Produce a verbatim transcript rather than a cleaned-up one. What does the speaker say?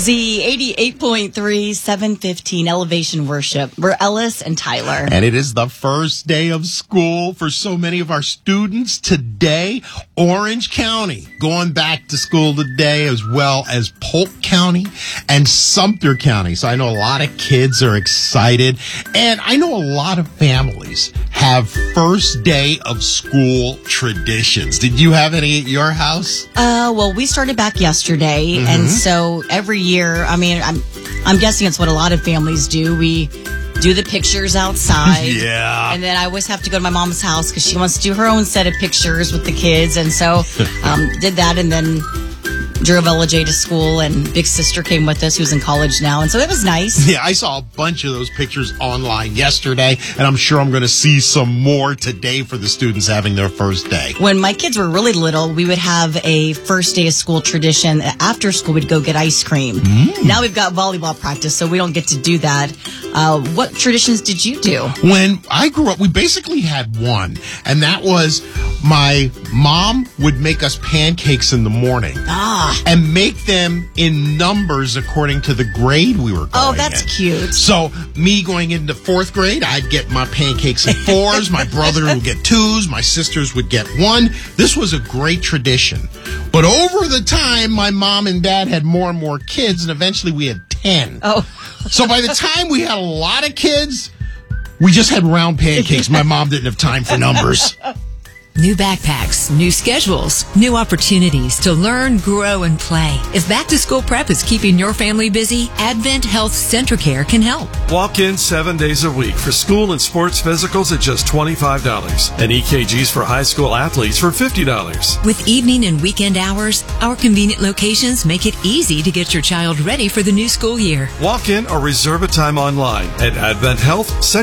Z eighty-eight point three, seven fifteen Elevation Worship. We're Ellis and Tyler. And it is the first day of school for so many of our students today. Orange County going back to school today, as well as Polk County and Sumter County. So I know a lot of kids are excited. And I know a lot of families have first day of school traditions. Did you have any at your house? Uh, well, we started back yesterday. Mm-hmm. And so every year, I mean, I'm, I'm guessing it's what a lot of families do. We do the pictures outside. Yeah. And then I always have to go to my mom's house because she wants to do her own set of pictures with the kids. And so um, did that and then drove Ella J to school, and big sister came with us, who's in college now, and so it was nice. Yeah, I saw a bunch of those pictures online yesterday, and I'm sure I'm going to see some more today for the students having their first day. When my kids were really little, we would have a first day of school tradition. After school, we'd go get ice cream. Mm. Now we've got volleyball practice, so we don't get to do that. Uh, what traditions did you do? When I grew up, we basically had one, and that was my mom would make us pancakes in the morning. Ah. And make them in numbers according to the grade we were going Oh, that's in. cute. So me going into fourth grade, I'd get my pancakes in fours. My brother would get twos. My sisters would get one. This was a great tradition. But over the time, my mom and dad had more and more kids, and eventually we had ten. Oh. So by the time we had a lot of kids, we just had round pancakes. My mom didn't have time for numbers. New backpacks, new schedules, new opportunities to learn, grow, and play. If back-to-school prep is keeping your family busy, Advent Health Centracare can help. Walk in seven days a week for school and sports physicals at just twenty-five dollars and E K Gs for high school athletes for fifty dollars. With evening and weekend hours, our convenient locations make it easy to get your child ready for the new school year. Walk in or reserve a time online at Advent Health Centracare.